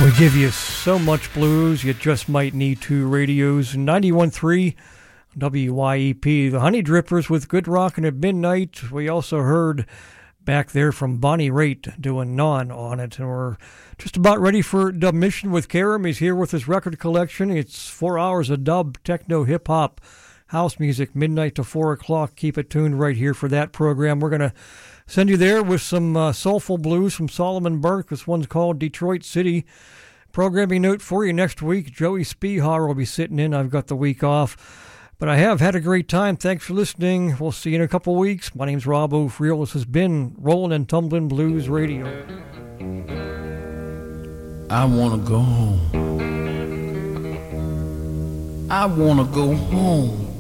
We give you so much blues, you just might need two radios. 91.3 WYEP, the Honey Drippers with Good Rockin' at Midnight. We also heard back there from Bonnie Raitt doing None on it. And we're just about ready for Dub Mission with Karam. He's here with his record collection. It's 4 hours of dub, techno, hip-hop, house music, midnight to 4 o'clock. Keep it tuned right here for that program. We're going to send you there with some soulful blues from Solomon Burke. This one's called Detroit City. Programming note for you next week, Joey Spihar will be sitting in. I've got the week off. But I have had a great time. Thanks for listening. We'll see you in a couple weeks. My name's Rob O'Friel. This has been Rollin' and Tumblin' Blues Radio. I want to go home. I want to go home.